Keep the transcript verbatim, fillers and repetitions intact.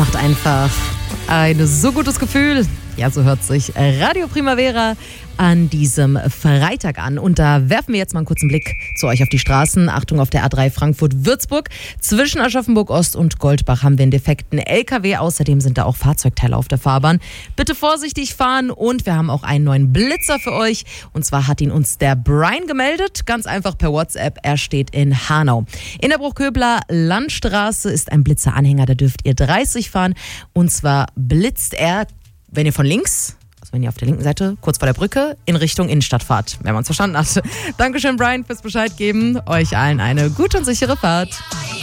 macht einfach ein so gutes Gefühl. Ja, so hört sich Radio Primavera an diesem Freitag an. Und da werfen wir jetzt mal einen kurzen Blick zu euch auf die Straßen. Achtung, auf der A drei Frankfurt-Würzburg. Zwischen Aschaffenburg-Ost und Goldbach haben wir einen defekten L K W. Außerdem sind da auch Fahrzeugteile auf der Fahrbahn. Bitte vorsichtig fahren. Und wir haben auch einen neuen Blitzer für euch. Und zwar hat ihn uns der Brian gemeldet. Ganz einfach per WhatsApp. Er steht in Hanau. In der Bruchköbler Landstraße ist ein Blitzeranhänger. Da dürft ihr dreißig fahren. Und zwar blitzt er, wenn ihr von links... Also wenn ihr auf der linken Seite, kurz vor der Brücke, in Richtung Innenstadt fahrt, wenn man es verstanden hat. Dankeschön, Brian, fürs Bescheid geben. Euch allen eine gute und sichere Fahrt.